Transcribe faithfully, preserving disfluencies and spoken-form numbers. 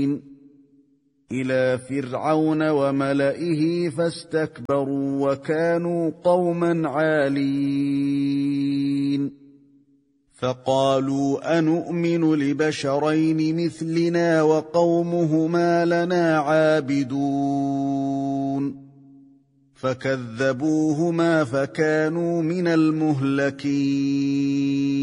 إلى فرعون وملئه فاستكبروا وكانوا قوما عالين فقالوا أنؤمن لبشرين مثلنا وقومهما لنا عابدون فكذبوهما فكانوا من المهلكين